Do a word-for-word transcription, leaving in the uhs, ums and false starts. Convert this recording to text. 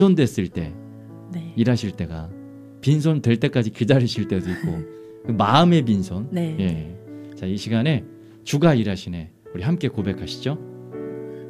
빈손 됐을 때 네. 일하실 때가 빈손 될 때까지 기다리실 때도 있고 그 마음의 빈손. 네. 예. 자, 이 시간에 주가 일하시네. 우리 함께 고백하시죠.